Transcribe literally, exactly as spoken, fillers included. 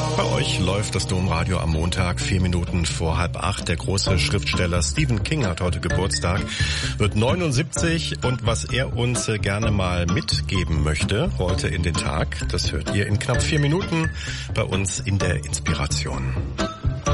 Bei euch läuft das Domradio am Montag, vier Minuten vor halb acht. Der große Schriftsteller Stephen King hat heute Geburtstag, wird neunundsiebzig und was er uns gerne mal mitgeben möchte heute in den Tag, das hört ihr in knapp vier Minuten bei uns in der Inspiration.